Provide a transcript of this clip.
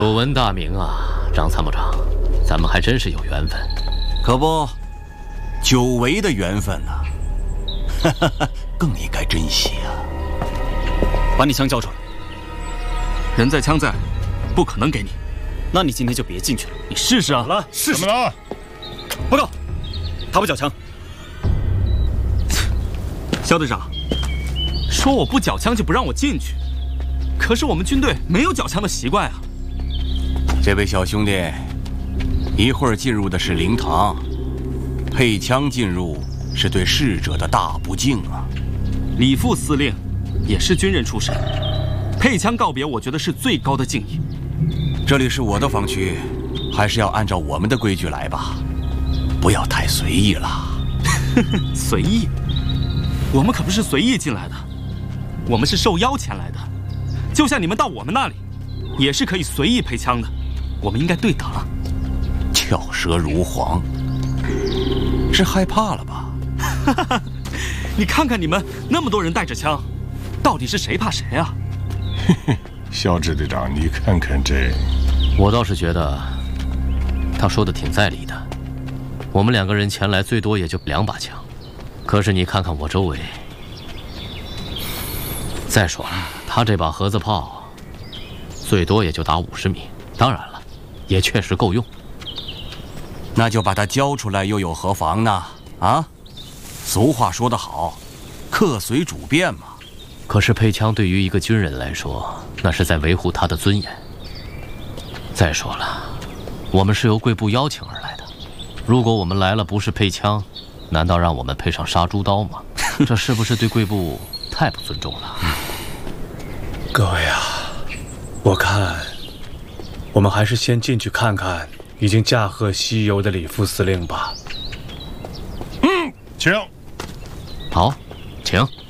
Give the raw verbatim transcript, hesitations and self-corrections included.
久闻大名啊，张参谋长，咱们还真是有缘分。 可不，久违的缘分呐、啊，哈哈，更应该珍惜啊！ 把你枪交出来。人在枪在，不可能给你。那你今天就别进去了。你试试啊！来，试试。 怎么了？ 报告，他不缴枪。肖队长，说我不缴枪就不让我进去，可是我们军队没有缴枪的习惯啊。 这位小兄弟，一会儿进入的是灵堂，配枪进入是对逝者的大不敬啊！ 李副司令也是军人出身，配枪告别，我觉得是最高的敬意。 这里是我的防区，还是要按照我们的规矩来吧，不要太随意了。 随意？我们可不是随意进来的，我们是受邀前来的，就像你们到我们那里，也是可以随意配枪的。我们应该对等。 巧舌如簧，是害怕了吧？ 你看看你们那么多人带着枪，到底是谁怕谁啊？ 肖支队长，你看看这， 我倒是觉得他说的挺在理的。我们两个人前来最多也就两把枪，可是你看看我周围。再说了，他这把盒子炮最多也就打五十米，当然了。也确实够用， 那就把它交出来，又有何妨呢？啊，俗话说得好，客随主便嘛。 可是配枪对于一个军人来说，那是在维护他的尊严。再说了，我们是由贵部邀请而来的，如果我们来了不是配枪，难道让我们配上杀猪刀吗？这是不是对贵部太不尊重了？ 各位啊，我看。我们还是先进去看看已经驾鹤西游的李副司令吧。 嗯，请。 好，请。